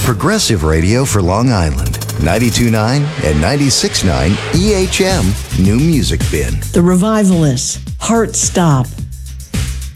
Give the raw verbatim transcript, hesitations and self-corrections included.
Progressive radio for Long Island. ninety-two point nine and ninety-six point nine E H M New Music Bin. The Revivalists, Heart Stop.